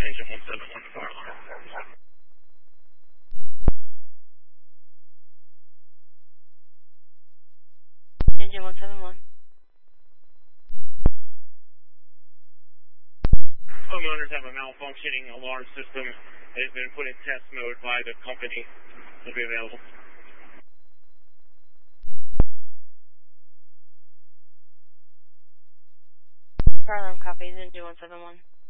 Engine 171 fire alarm. Engine 171. Homeowners have a malfunctioning alarm system that has been put in test mode by the company. Will be available. Fire alarm copies, Engine 171.